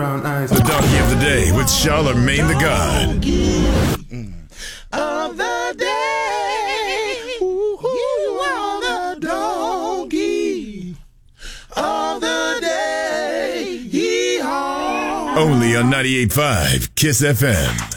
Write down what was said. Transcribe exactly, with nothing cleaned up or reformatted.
The donkey of the day with Charlemagne the God. Of the day, you are the donkey of the day. Yeehaw. Only on ninety-eight point five Kiss F M.